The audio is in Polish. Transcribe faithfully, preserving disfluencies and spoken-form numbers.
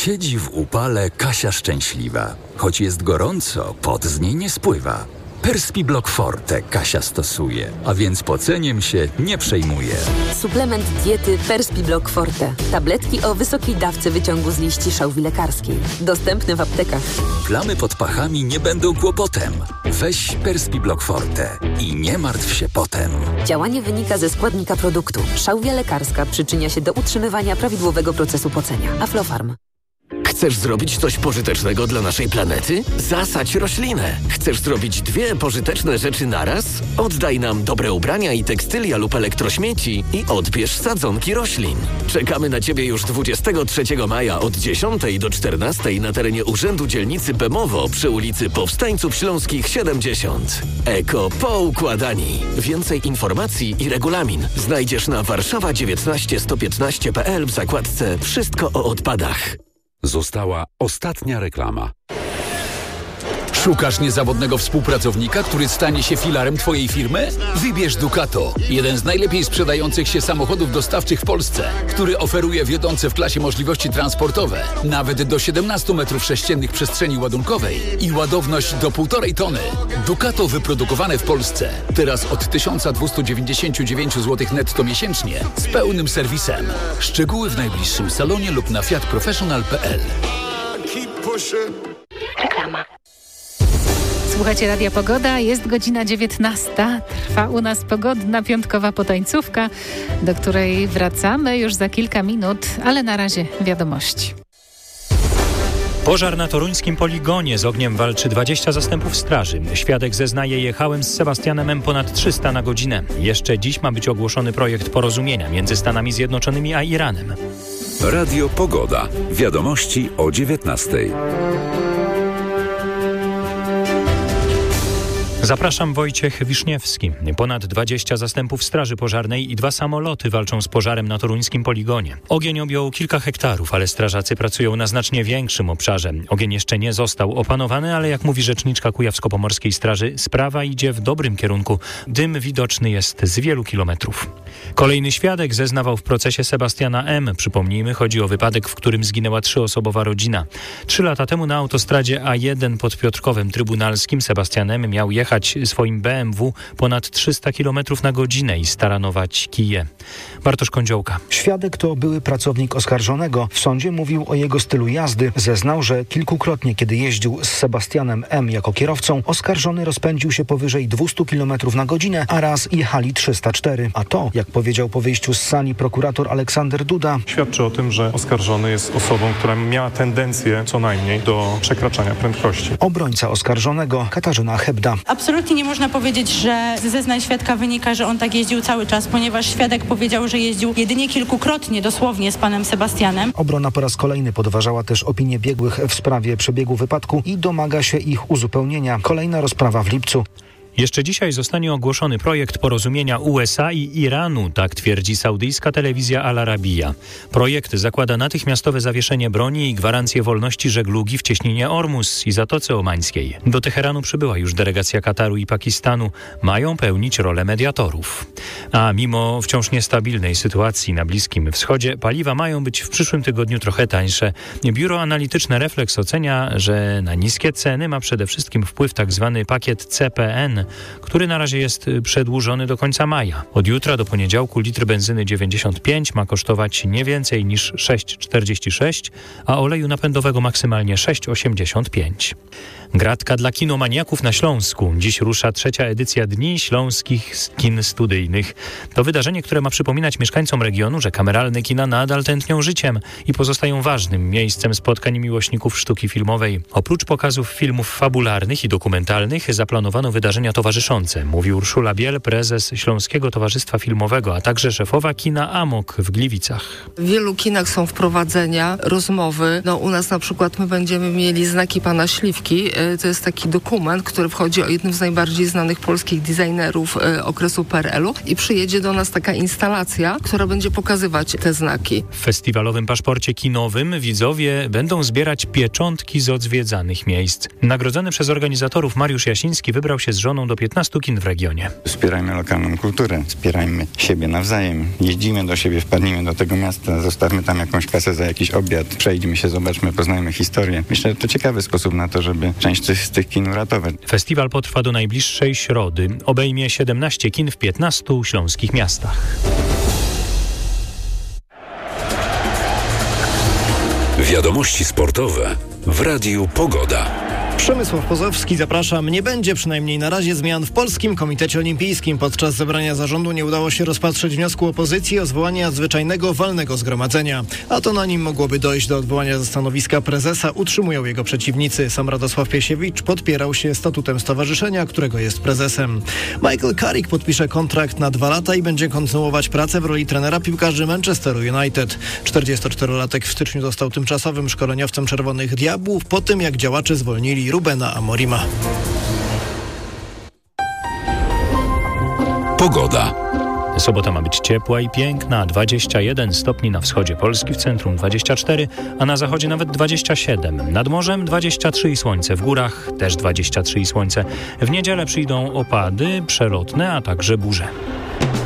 Siedzi w upale Kasia szczęśliwa. Choć jest gorąco, pot z niej nie spływa. Perspiblock Forte Kasia stosuje, a więc poceniem się nie przejmuje. Suplement diety Perspiblock Forte. Tabletki o wysokiej dawce wyciągu z liści szałwi lekarskiej. Dostępne w aptekach. Plamy pod pachami nie będą kłopotem. Weź Perspiblock Forte i nie martw się potem. Działanie wynika ze składnika produktu. Szałwia lekarska przyczynia się do utrzymywania prawidłowego procesu pocenia. Aflofarm. Chcesz zrobić coś pożytecznego dla naszej planety? Zasadź roślinę. Chcesz zrobić dwie pożyteczne rzeczy naraz? Oddaj nam dobre ubrania i tekstylia lub elektrośmieci i odbierz sadzonki roślin. Czekamy na Ciebie już dwudziestego trzeciego maja od dziesiątej do czternastej na terenie Urzędu Dzielnicy Bemowo przy ulicy Powstańców Śląskich siedemdziesiąt. Eko Poukładani. Więcej informacji i regulamin znajdziesz na warszawa dziewiętnaście sto piętnaście kropka p l w zakładce Wszystko o odpadach. Została ostatnia reklama. Szukasz niezawodnego współpracownika, który stanie się filarem Twojej firmy? Wybierz Ducato, jeden z najlepiej sprzedających się samochodów dostawczych w Polsce, który oferuje wiodące w klasie możliwości transportowe, nawet do siedemnaście metrów sześciennych przestrzeni ładunkowej i ładowność do półtorej tony. Ducato wyprodukowane w Polsce, teraz od tysiąc dwieście dziewięćdziesiąt dziewięć złotych netto miesięcznie, z pełnym serwisem. Szczegóły w najbliższym salonie lub na fiat professional kropka p l. Reklama. Słuchajcie Radia Pogoda, jest godzina dziewiętnasta. Trwa u nas pogodna piątkowa potańcówka, do której wracamy już za kilka minut, ale na razie wiadomości. Pożar na toruńskim poligonie. Z ogniem walczy dwadzieścia zastępów straży. Świadek zeznaje, jechałem z Sebastianem M ponad trzysta na godzinę. Jeszcze dziś ma być ogłoszony projekt porozumienia między Stanami Zjednoczonymi a Iranem. Radio Pogoda. Wiadomości o dziewiętnastej. Zapraszam, Wojciech Wiszniewski. Ponad dwadzieścia zastępów straży pożarnej i dwa samoloty walczą z pożarem na toruńskim poligonie. Ogień objął kilka hektarów, ale strażacy pracują na znacznie większym obszarze. Ogień jeszcze nie został opanowany, ale jak mówi rzeczniczka Kujawsko-Pomorskiej Straży, sprawa idzie w dobrym kierunku. Dym widoczny jest z wielu kilometrów. Kolejny świadek zeznawał w procesie Sebastiana M. Przypomnijmy, chodzi o wypadek, w którym zginęła trzyosobowa rodzina. Trzy lata temu na autostradzie A jeden pod Piotrkowem Trybunalskim Sebastian M. miał jechać swoim B M W ponad trzysta kilometrów na godzinę i staranować kije. Bartosz Kądziołka. Świadek to były pracownik oskarżonego. W sądzie mówił o jego stylu jazdy. Zeznał, że kilkukrotnie, kiedy jeździł z Sebastianem M. jako kierowcą, oskarżony rozpędził się powyżej dwieście kilometrów na godzinę, a raz jechali trzysta cztery. A to, jak powiedział po wyjściu z sali prokurator Aleksander Duda, świadczy o tym, że oskarżony jest osobą, która miała tendencję co najmniej do przekraczania prędkości. Obrońca oskarżonego Katarzyna Hebda. Absolutnie nie można powiedzieć, że ze zeznań świadka wynika, że on tak jeździł cały czas, ponieważ świadek powiedział, że jeździł jedynie kilkukrotnie, dosłownie z panem Sebastianem. Obrona po raz kolejny podważała też opinię biegłych w sprawie przebiegu wypadku i domaga się ich uzupełnienia. Kolejna rozprawa w lipcu. Jeszcze dzisiaj zostanie ogłoszony projekt porozumienia U S A i Iranu, tak twierdzi saudyjska telewizja Al Arabiya. Projekt zakłada natychmiastowe zawieszenie broni i gwarancję wolności żeglugi w cieśninie Ormus i Zatoce Omańskiej. Do Teheranu przybyła już delegacja Kataru i Pakistanu. Mają pełnić rolę mediatorów. A mimo wciąż niestabilnej sytuacji na Bliskim Wschodzie, paliwa mają być w przyszłym tygodniu trochę tańsze. Biuro Analityczne Reflex ocenia, że na niskie ceny ma przede wszystkim wpływ tzw. pakiet C P N, który na razie jest przedłużony do końca maja. Od jutra do poniedziałku litr benzyny dziewięćdziesiąt pięć ma kosztować nie więcej niż sześć czterdzieści sześć, a oleju napędowego maksymalnie sześć osiemdziesiąt pięć. Gratka dla kinomaniaków na Śląsku. Dziś rusza trzecia edycja Dni Śląskich Kin Studyjnych. To wydarzenie, które ma przypominać mieszkańcom regionu, że kameralne kina nadal tętnią życiem i pozostają ważnym miejscem spotkań miłośników sztuki filmowej. Oprócz pokazów filmów fabularnych i dokumentalnych zaplanowano wydarzenia towarzyszące, mówi Urszula Biel, prezes Śląskiego Towarzystwa Filmowego, a także szefowa kina Amok w Gliwicach. W wielu kinach są wprowadzenia, rozmowy. No, u nas na przykład my będziemy mieli Znaki Pana Śliwki. To jest taki dokument, który wchodzi o jednym z najbardziej znanych polskich designerów okresu P R L-u i przyjedzie do nas taka instalacja, która będzie pokazywać te znaki. W festiwalowym paszporcie kinowym widzowie będą zbierać pieczątki z odwiedzanych miejsc. Nagrodzony przez organizatorów Mariusz Jasiński wybrał się z żoną zaproszoną do piętnastu kin w regionie. Wspierajmy lokalną kulturę, wspierajmy siebie nawzajem. Jeździmy do siebie, wpadnijmy do tego miasta, zostawmy tam jakąś kasę za jakiś obiad, przejdźmy się, zobaczmy, poznajmy historię. Myślę, że to ciekawy sposób na to, żeby część z tych kin uratować. Festiwal potrwa do najbliższej środy. Obejmie siedemnaście kin w piętnastu śląskich miastach. Wiadomości sportowe w Radiu Pogoda. Przemysław Pozowski, zapraszam. Nie będzie przynajmniej na razie zmian w Polskim Komitecie Olimpijskim. Podczas zebrania zarządu nie udało się rozpatrzeć wniosku opozycji o zwołanie nadzwyczajnego walnego zgromadzenia. A to na nim mogłoby dojść do odwołania ze stanowiska prezesa, utrzymują jego przeciwnicy. Sam Radosław Piesiewicz podpierał się statutem stowarzyszenia, którego jest prezesem. Michael Carrick podpisze kontrakt na dwa lata i będzie kontynuować pracę w roli trenera piłkarzy Manchesteru United. czterdziestoczterolatek w styczniu został tymczasowym szkoleniowcem Czerwonych Diabłów po tym, jak działacze zwolnili Rubena Amorima. Pogoda. Sobota ma być ciepła i piękna, dwadzieścia jeden stopni na wschodzie Polski, w centrum dwadzieścia cztery, a na zachodzie nawet dwadzieścia siedem. Nad morzem dwadzieścia trzy i słońce, w górach też dwadzieścia trzy i słońce. W niedzielę przyjdą opady przelotne, a także burze.